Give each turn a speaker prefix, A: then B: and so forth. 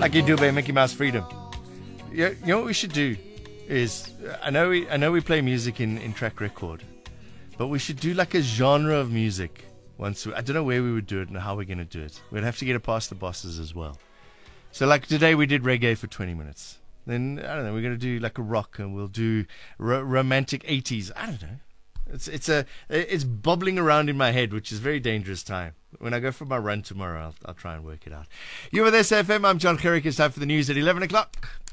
A: Like you do by Mickey Mouse Freedom. You know what we should do is, I know we play music in track record, but we should do like a genre of music. I don't know where we would do it and how we're going to do it. We'd have to get it past the bosses as well. So like today we did reggae for 20 minutes. Then, I don't know, we're going to do like a rock and we'll do romantic 80s. I don't know. It's bubbling around in my head, which is a very dangerous time. When I go for my run tomorrow, I'll try and work it out. You with SFM, I'm John Kerrick. It's time for the news at 11 o'clock.